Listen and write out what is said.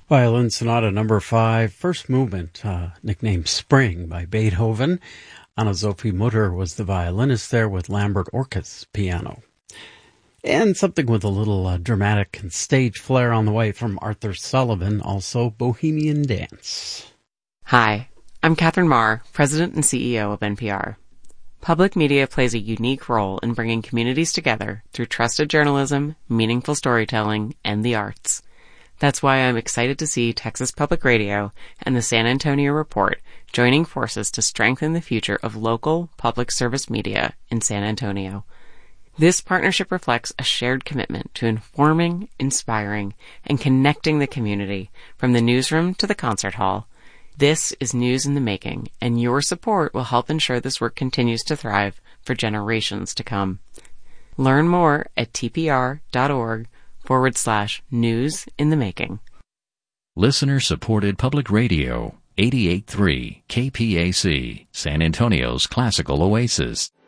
Violin Sonata Number 5, first movement, nicknamed Spring by Beethoven. Anna-Sophie Mutter was the violinist there with Lambert Orkes piano. And something with a little dramatic and stage flair on the way from Arthur Sullivan, also Bohemian Dance. Hi, I'm Catherine Marr, President and CEO of NPR. Public media plays a unique role in bringing communities together through trusted journalism, meaningful storytelling, and the arts. That's why I'm excited to see Texas Public Radio and the San Antonio Report joining forces to strengthen the future of local public service media in San Antonio. This partnership reflects a shared commitment to informing, inspiring, and connecting the community from the newsroom to the concert hall. This is news in the making, and your support will help ensure this work continues to thrive for generations to come. Learn more at tpr.org/news in the making. Listener-supported public radio, 88.3 KPAC, San Antonio's classical oasis.